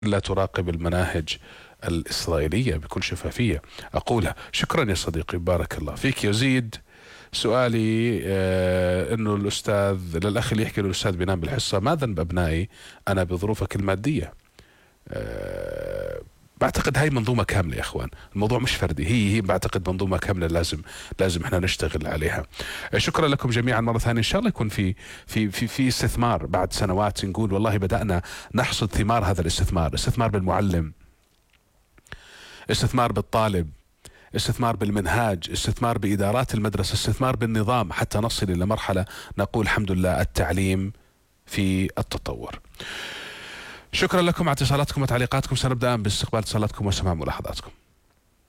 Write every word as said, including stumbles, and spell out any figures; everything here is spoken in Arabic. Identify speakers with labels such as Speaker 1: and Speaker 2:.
Speaker 1: لا تراقب المناهج الإسرائيلية بكل شفافية أقولها. شكرا يا صديقي، بارك الله فيك. يزيد سؤالي آه انه الاستاذ للاخ اللي يحكي له الاستاذ بينام بالحصه، ما ذنب ابنائي انا بظروفك الماديه؟ آه بعتقد هاي منظومه كامله يا اخوان، الموضوع مش فردي، هي هي بعتقد منظومه كامله لازم لازم احنا نشتغل عليها. آه شكرا لكم جميعا مره ثانيه، ان شاء الله يكون في في في في استثمار بعد سنوات، نقول والله بدانا نحصد ثمار هذا الاستثمار، استثمار بالمعلم، استثمار بالطالب، استثمار بالمنهاج، استثمار بإدارات المدرسة، استثمار بالنظام، حتى نصل إلى مرحلة نقول الحمد لله التعليم في التطور. شكرا لكم على اتصالاتكم وتعليقاتكم، سنبدأ باستقبال اتصالاتكم وسماع ملاحظاتكم.